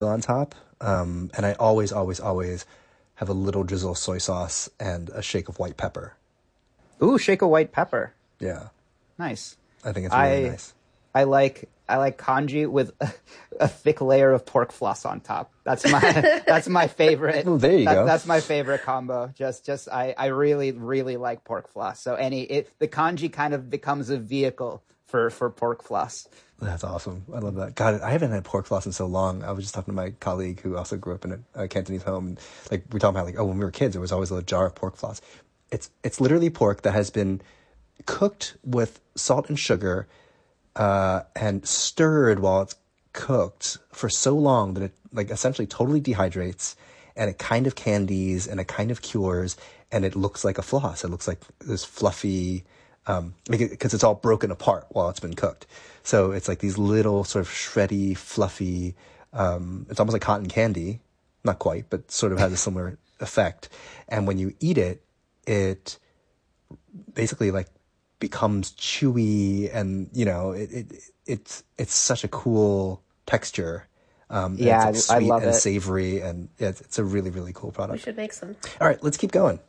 on top. And I always, always, always have a little drizzle of soy sauce and a shake of white pepper. Ooh, shake of white pepper. Yeah. Nice. I think it's really nice. I like congee with a thick layer of pork floss on top. That's my favorite. Well, there you go. That's my favorite combo. I really, really like pork floss. So the congee kind of becomes a vehicle for pork floss. That's awesome. I love that. God, I haven't had pork floss in so long. I was just talking to my colleague who also grew up in a Cantonese home. And, like, we were talking about, like, when we were kids, there was always a jar of pork floss. It's literally pork that has been cooked with salt and sugar and stirred while it's cooked for so long that it, like, essentially totally dehydrates, and it kind of candies and it kind of cures, and it looks like a floss. It looks like this fluffy, because it's all broken apart while it's been cooked. So it's like these little sort of shreddy, fluffy, it's almost like cotton candy. Not quite, but sort of has a similar effect. And when you eat it, it basically like becomes chewy, and it's such a cool texture. Yeah, it's like I sweet love and it. savory, and it's a really, really cool product. We should make some. All right, let's keep going.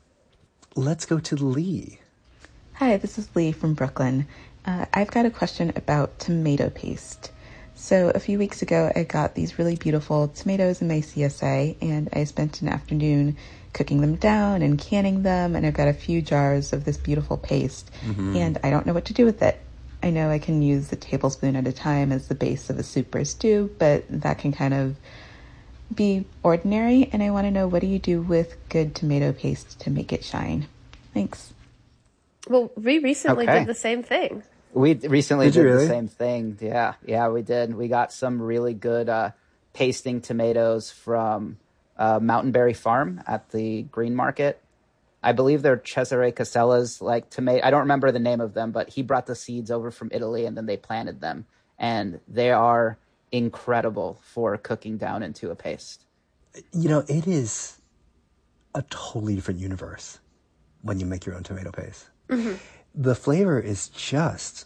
Let's go to Lee. Hi, this is Lee from Brooklyn. I've got a question about tomato paste. So a few weeks ago, I got these really beautiful tomatoes in my CSA, and I spent an afternoon cooking them down and canning them, and I've got a few jars of this beautiful paste, and I don't know what to do with it. I know I can use a tablespoon at a time as the base of a soup or stew, but that can kind of be ordinary, and I want to know, what do you do with good tomato paste to make it shine? Thanks. Well, we recently Okay. did the same thing. We recently Did you did really? the same thing. Yeah, we did. We got some really good pasting tomatoes from Mountainberry Farm at the Green Market. I believe they're Cesare Casella's like tomato. I don't remember the name of them, but he brought the seeds over from Italy and then they planted them. And they are incredible for cooking down into a paste. It is a totally different universe when you make your own tomato paste. The flavor is just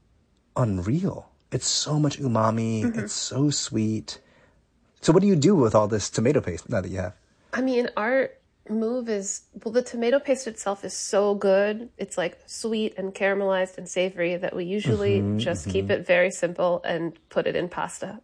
unreal. It's so much umami. It's so sweet. So what do you do with all this tomato paste now that you have? I mean, our move is, well, the tomato paste itself is so good. It's like sweet and caramelized and savory that we usually just keep it very simple and put it in pasta.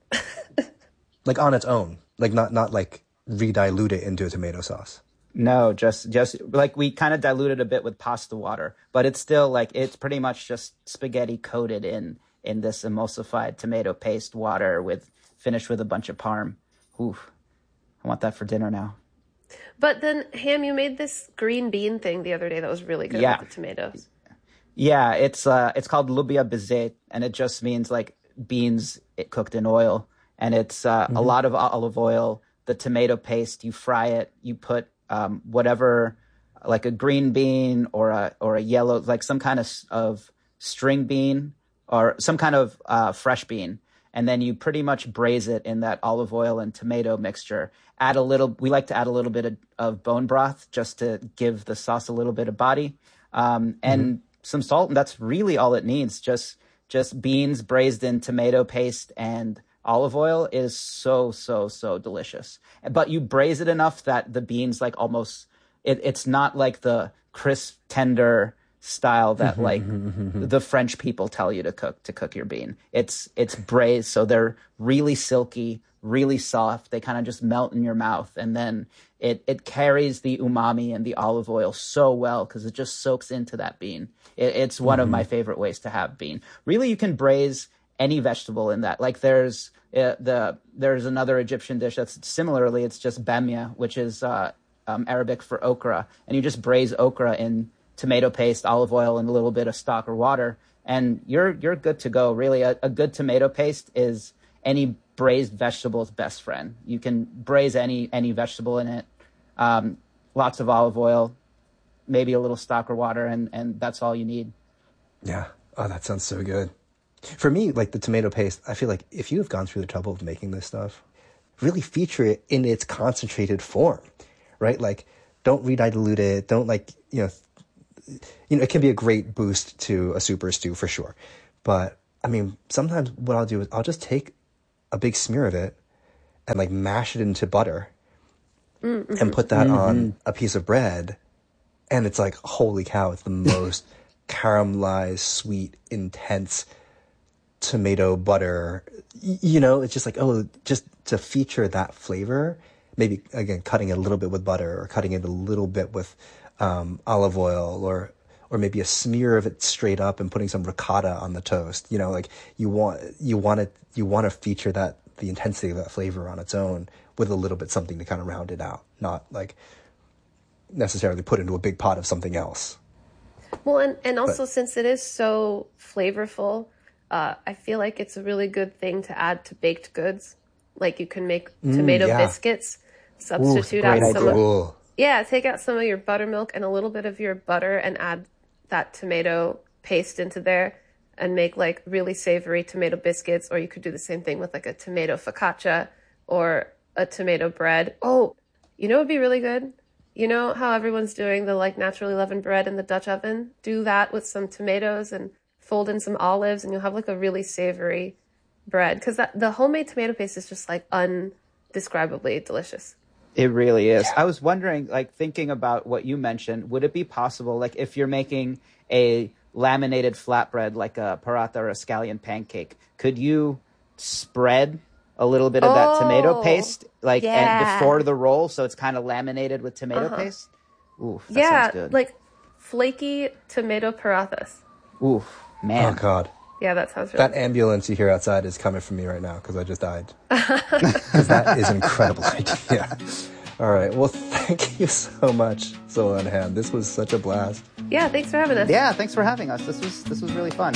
Like on its own, like not like re-dilute it into a tomato sauce. No, just like we kind of diluted a bit with pasta water, but it's still like it's pretty much just spaghetti coated in this emulsified tomato paste water finished with a bunch of parm. Ooh, I want that for dinner now. But then, Ham, you made this green bean thing the other day that was really good Yeah. with the tomatoes. Yeah, it's called lubia bezet, and it just means like beans cooked in oil, and it's a lot of olive oil, the tomato paste. You fry it. You put whatever, like a green bean or a yellow, like some kind of string bean or some kind of fresh bean, and then you pretty much braise it in that olive oil and tomato mixture. We like to add a little bit of bone broth just to give the sauce a little bit of body, and some salt, and that's really all it needs. Just beans braised in tomato paste and olive oil is so, so, so delicious. But you braise it enough that the beans like almost, it's not like the crisp, tender style that like the French people tell you to cook your bean. It's braised, so they're really silky, really soft. They kind of just melt in your mouth, and then it carries the umami and the olive oil so well because it just soaks into that bean. It's one of my favorite ways to have bean. Really, you can braise any vegetable in that. Like there's another Egyptian dish that's similarly, it's just bamia, which is Arabic for okra, and you just braise okra in tomato paste, olive oil, and a little bit of stock or water, and you're good to go. Really, a good tomato paste is any braised vegetable's best friend. You can braise any vegetable in it, lots of olive oil, maybe a little stock or water, and that's all you need. Yeah. Oh, that sounds so good. For me, like the tomato paste, I feel like if you have gone through the trouble of making this stuff, really feature it in its concentrated form, right? Like, don't re-dilute it. Don't it can be a great boost to a soup or stew for sure. But I mean, sometimes what I'll do is I'll just take a big smear of it and like mash it into butter and put that on a piece of bread. And it's like, holy cow, it's the most caramelized, sweet, intense tomato butter. It's just like, just to feature that flavor, maybe again, cutting it a little bit with butter or cutting it a little bit with olive oil or maybe a smear of it straight up and putting some ricotta on the toast. Like you want to feature the intensity of that flavor on its own with a little bit something to kind of round it out, not like necessarily put into a big pot of something else. Well, and also since it is so flavorful, I feel like it's a really good thing to add to baked goods. Like you can make tomato biscuits, substitute out some take out some of your buttermilk and a little bit of your butter and add that tomato paste into there and make like really savory tomato biscuits. Or you could do the same thing with like a tomato focaccia or a tomato bread. Oh, it'd be really good. You know how everyone's doing the like naturally leavened bread in the Dutch oven? Do that with some tomatoes and fold in some olives and you'll have like a really savory bread. Because the homemade tomato paste is just like undescribably delicious. It really is. I was wondering, like thinking about what you mentioned, would it be possible, like if you're making a laminated flatbread like a paratha or a scallion pancake, could you spread a little bit of that tomato paste and before the roll, so it's kind of laminated with tomato paste? Ooh, that sounds good. Like flaky tomato parathas. Ooh, man. Oh God. Yeah, that sounds really That ambulance you hear outside is coming from me right now because I just died. Because that is an incredible idea. All right. Well, thank you so much, Sola and Ham. This was such a blast. Yeah, thanks for having us. Yeah, thanks for having us. This was really fun.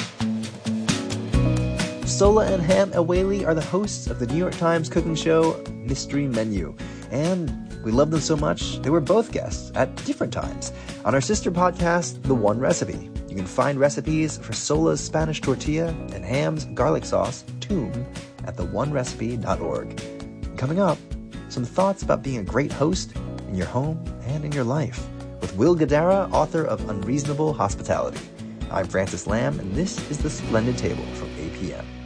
Sola and Ham Awali are the hosts of the New York Times cooking show Mystery Menu. And we love them so much, they were both guests at different times on our sister podcast, The One Recipe. You can find recipes for Sola's Spanish tortilla and Ham's garlic sauce, Toom, at theonerecipe.org. Coming up, some thoughts about being a great host in your home and in your life with Will Guidara, author of Unreasonable Hospitality. I'm Francis Lamb, and this is The Splendid Table from APM.